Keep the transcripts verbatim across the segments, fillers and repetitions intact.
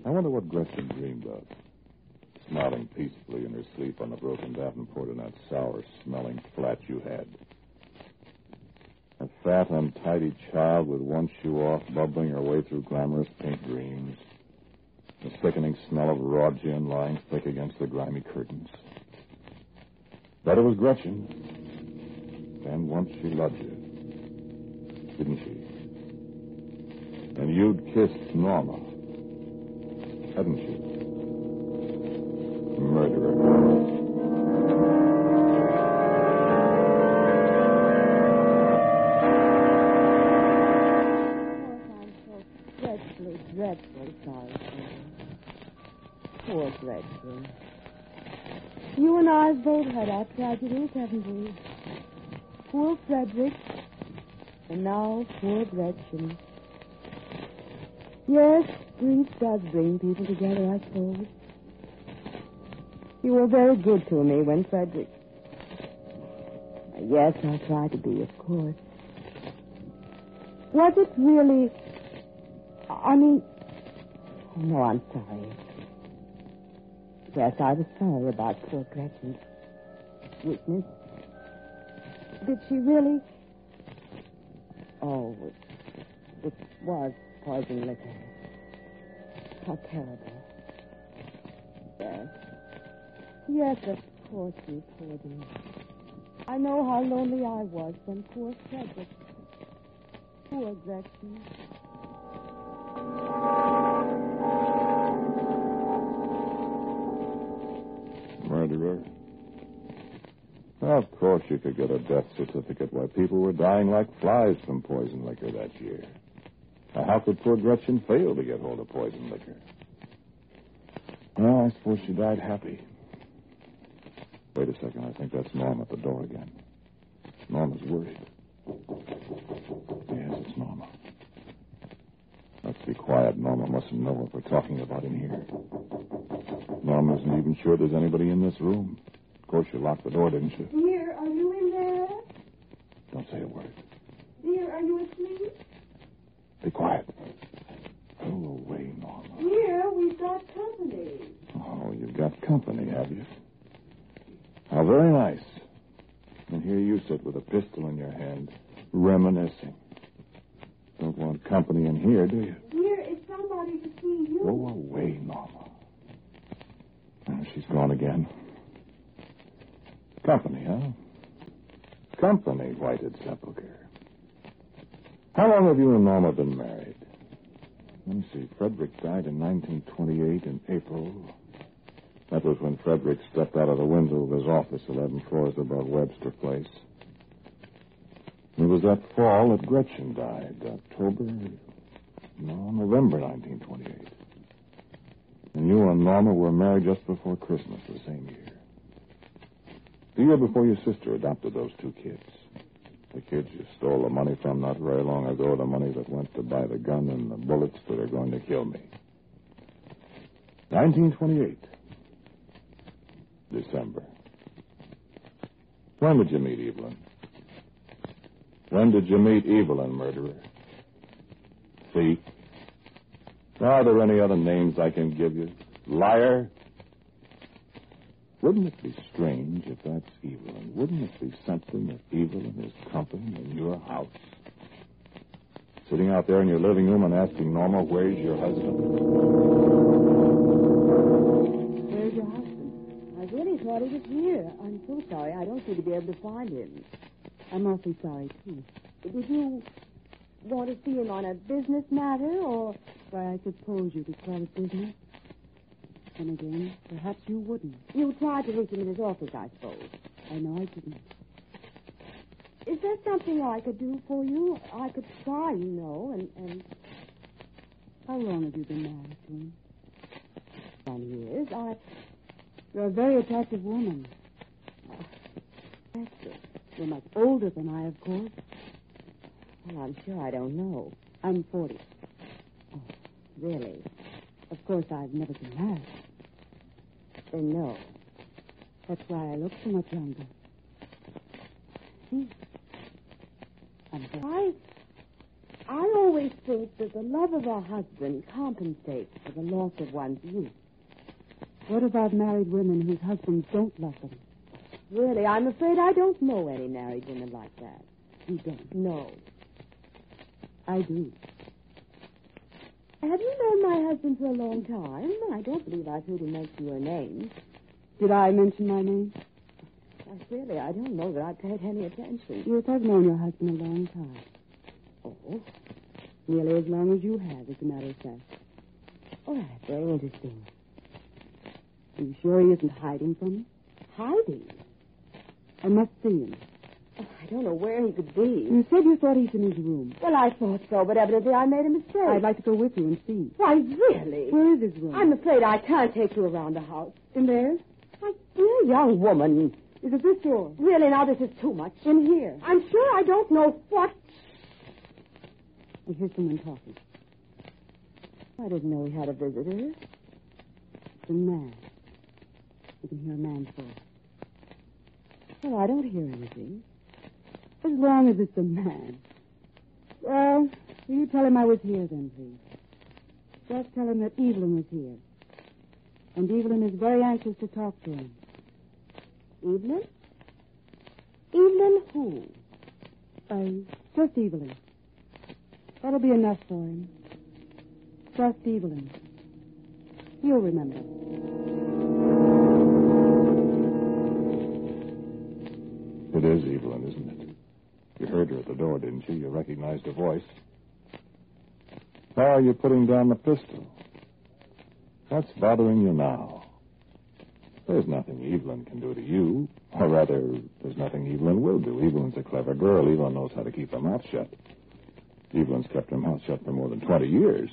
I wonder what Gretchen dreamed of. Smiling peacefully in her sleep on the broken davenport in that sour-smelling flat you had. A fat, untidy child with one shoe off, bubbling her way through glamorous pink dreams. The sickening smell of raw gin lying thick against the grimy curtains. But it was Gretchen. And once she loved you. Didn't she? And you'd kissed Norma. Hadn't you? Murderer. Dreadfully sorry for you. Poor Gretchen. You and I have both had our tragedies, haven't we? Poor Frederick. And now poor Gretchen. Yes, grief does bring people together, I suppose. You were very good to me when Frederick... Yes, I tried to be, of course. Was it really... I mean... Oh, no, I'm sorry. Yes, I was sorry about poor Gretchen's weakness. Did she really? Oh, it, it was poison liquor. How terrible. Yes. Yes, of course you poured it. I know how lonely I was when poor Frederick... Poor Gretchen... Murderer. Of course you could get a death certificate while people were dying like flies from poison liquor that year. Now, how could poor Gretchen fail to get hold of poison liquor? Well, I suppose she died happy. Wait a second, I think that's Norma at the door again. Norma's worried. Yes, it's Norma. Let's be quiet. Norma mustn't know what we're talking about in here. Norma isn't even sure there's anybody in this room. Of course, you locked the door, didn't you? Dear, are you in there? Don't say a word. Dear, are you asleep? Be quiet. Go away, Norma. Dear, we've got company. Oh, you've got company, have you? How very nice. And here you sit with a pistol in your hand, reminiscing. Don't want company in here, do you? Dear, it's somebody to see you. Go away, Norma. Oh, she's gone again. Company, huh? Company, Whited Sepulchre. How long have you and Norma been married? Let me see. Frederick died in nineteen twenty-eight in April. That was when Frederick stepped out of the window of his office eleven floors above Webster Place. It was that fall that Gretchen died. October... No, November nineteen twenty-eight. And you and Norma were married just before Christmas the same year. The year before your sister adopted those two kids. The kids you stole the money from not very long ago, the money that went to buy the gun and the bullets that are going to kill me. nineteen twenty-eight. December. When did you meet Evelyn? When did you meet Evelyn, murderer? Thief? Are there any other names I can give you? Liar? Wouldn't it be strange if that's Evelyn? Wouldn't it be something if Evelyn is company in your house? Sitting out there in your living room and asking Norma, where's your husband? Where's your husband? I really thought he was here. I'm so sorry. I don't seem to be able to find him. I'm awfully sorry, too. Did you want to see him on a business matter, or... Why, I suppose you could call it business. And again, perhaps you wouldn't. You tried to reach him in his office, I suppose. I know I didn't. Is there something I could do for you? I could try, you know, and... and... How long have you been married to him? Ten years. I... You're a very attractive woman. Attractive. You're much older than I, of course. Well, I'm sure I don't know. I'm forty. Oh, really? Of course, I've never been married. Then no. That's why I look so much younger. See? I'm I, I always think that the love of a husband compensates for the loss of one's youth. What about married women whose husbands don't love them? Really, I'm afraid I don't know any married women like that. You don't? No. I do. Have you known my husband for a long time? I don't believe I've heard him mention your name. Did I mention my name? Well, really, I don't know that I paid any attention. Yes, I've known your husband a long time. Oh? Nearly as long as you have, as a matter of fact. Oh, that's very interesting. Are you sure he isn't hiding from you? Hiding? I must see him. Oh, I don't know where he could be. You said you thought he's in his room. Well, I thought so, but evidently I made a mistake. I'd like to go with you and see. Why, really? Where is his room? I'm afraid I can't take you around the house. In there? My dear young woman. Is it this door? Really, now, this is too much. In here. I'm sure I don't know what. I hear someone talking. I didn't know we had a visitor. It's a man. You can hear a man's voice. Well, I don't hear anything. As long as it's a man. Well, will you tell him I was here then, please? Just tell him that Evelyn was here. And Evelyn is very anxious to talk to him. Evelyn? Evelyn who? Uh, just Evelyn. That'll be enough for him. Just Evelyn. You'll remember. It is Evelyn, isn't it? You heard her at the door, didn't you? You recognized her voice. How are you putting down the pistol? What's bothering you now? There's nothing Evelyn can do to you. Or rather, there's nothing Evelyn will do. Evelyn's a clever girl. Evelyn knows how to keep her mouth shut. Evelyn's kept her mouth shut for more than twenty years.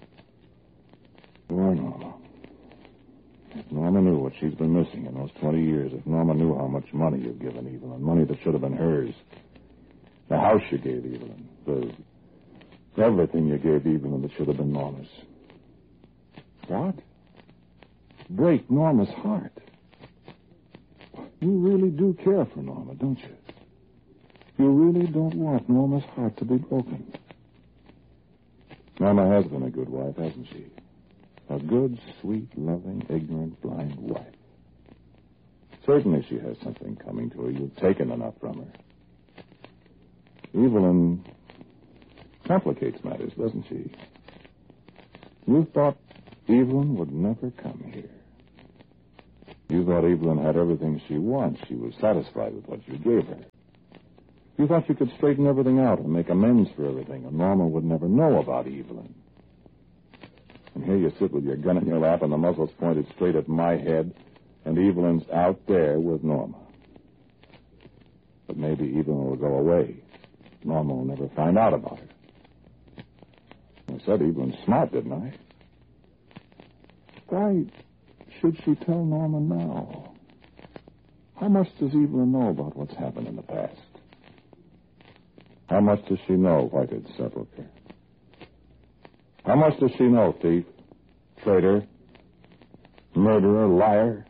Poor Norma. If Norma knew what she's been missing in those twenty years, if Norma knew how much money you've given Evelyn, money that should have been hers, the house you gave Evelyn, the everything you gave Evelyn that should have been Norma's. What? Break Norma's heart. You really do care for Norma, don't you? You really don't want Norma's heart to be broken. Norma has been a good wife, hasn't she? A good, sweet, loving, ignorant, blind wife. Certainly she has something coming to her. You've taken enough from her. Evelyn complicates matters, doesn't she? You thought Evelyn would never come here. You thought Evelyn had everything she wants. She was satisfied with what you gave her. You thought you could straighten everything out and make amends for everything, and Norma would never know about Evelyn. And here you sit with your gun in your lap and the muzzle's pointed straight at my head, and Evelyn's out there with Norma. But maybe Evelyn will go away. Norma will never find out about her. I said Evelyn's smart, didn't I? Why should she tell Norma now? How much does Evelyn know about what's happened in the past? How much does she know, Whited Sepulchre? How much does she know, thief, traitor, murderer, liar?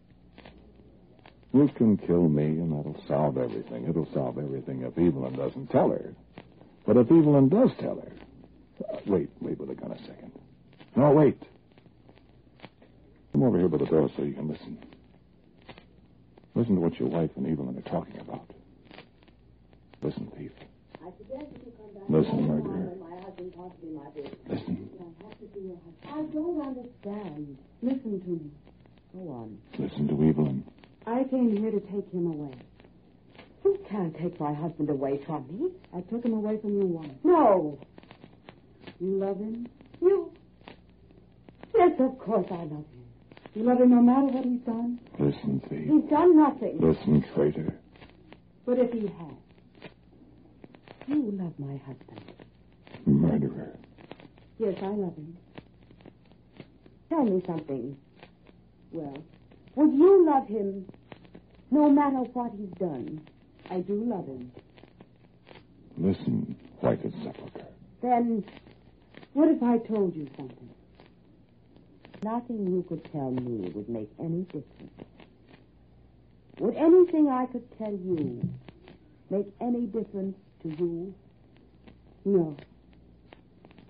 You can kill me, and that'll solve everything. It'll solve everything if Evelyn doesn't tell her. But if Evelyn does tell her... Uh, wait, wait with the gun a second. No, wait. Come over here by the door so you can listen. Listen to what your wife and Evelyn are talking about. Listen, thief. I suggest that you come back. Listen, murderer. My husband talks to me, my dear. Listen. I have to see your husband. I don't understand. Listen to me. Go on. Listen to Evelyn. I came here to take him away. You can't take my husband away from me. I took him away from you once. No. You love him? You. Yes, of course I love him. You love him no matter what he's done? Listen, thief. He's done nothing. Listen, traitor. But if he has? You love my husband. Murderer. Yes, I love him. Tell me something. Well, Would you love him no matter what he's done? I do love him. Listen, Whited Sepulchre. Then What if I told you something? nothing you could tell me would make any difference. Would anything I could tell you make any difference to you? No.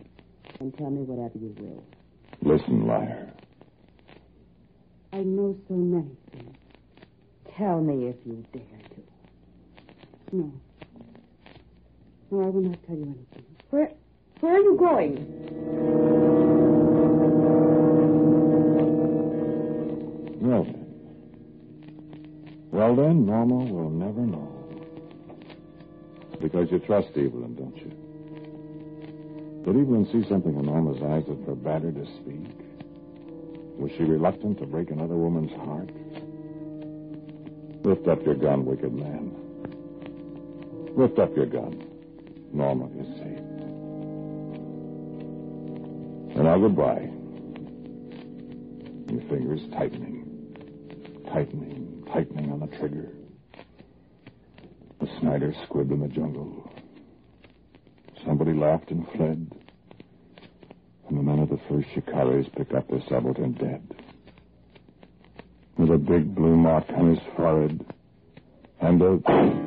And tell me whatever you will. Listen, liar. I know so many things. Tell me if you dare to. No. No, I will not tell you anything. Where, where are you going? Well then. Well then, Norma will never know. Because you trust Evelyn, don't you? Did Evelyn see something in Norma's eyes that forbade her to speak? Was she reluctant to break another woman's heart? Lift up your gun, wicked man. Lift up your gun. Norma is safe. And now goodbye. Your fingers tightening. Tightening, tightening on the trigger. The Snyder squib in the jungle. Somebody laughed and fled. And the men of the first Shikaris picked up their subaltern dead. With a big blue mark on his forehead. And a...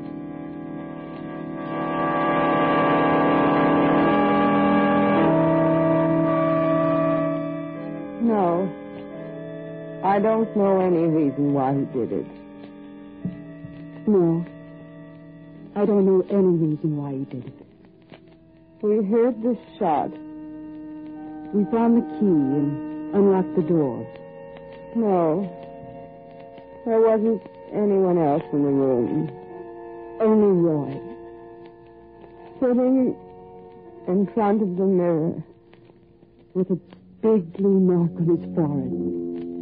No. I don't know any reason why he did it. No. I don't know any reason why he did it. We heard the shot. We found the key and unlocked the door. No. There wasn't anyone else in the room. Only Roy. Sitting in front of the mirror. With a big blue mark on his forehead.